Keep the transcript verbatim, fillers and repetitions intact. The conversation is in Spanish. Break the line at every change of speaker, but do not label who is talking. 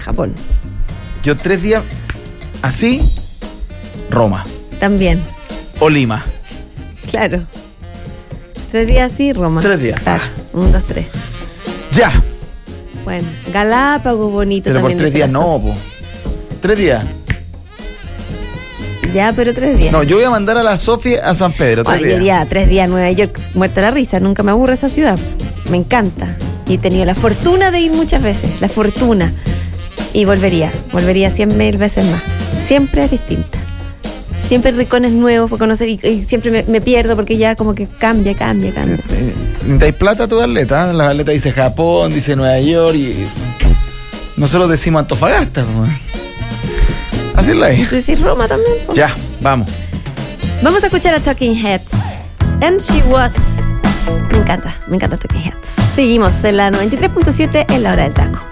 Japón.
Yo tres días así, Roma.
También.
O Lima.
Claro. Tres días así, Roma.
Tres días.
Claro. Un, dos, tres.
Ya.
Bueno, Galápagos bonito
pero
también.
Pero por tres días no, po. Tres días.
Ya, pero tres días.
No, yo voy a mandar a la Sofía a San Pedro. Tres
Oye,
días.
ya, tres días, Nueva York. Muerta la risa. Nunca me aburre esa ciudad. Me encanta. Y he tenido la fortuna de ir muchas veces. La fortuna. Y volvería. Volvería cien mil veces más. Siempre es distinta. Siempre hay rincones nuevos por conocer. Y, y siempre me, me pierdo porque ya como que cambia, cambia, cambia.
¿Dais plata a tu atleta? La atleta dice Japón, dice Nueva York y nosotros decimos Antofagasta. Pues. Así es la es.
¿Tú decís Roma también? Pues.
Ya, vamos.
Vamos a escuchar a Talking Heads. And She Was. Me encanta, me encanta Talking Heads. Seguimos en la noventa y tres punto siete en la hora del taco.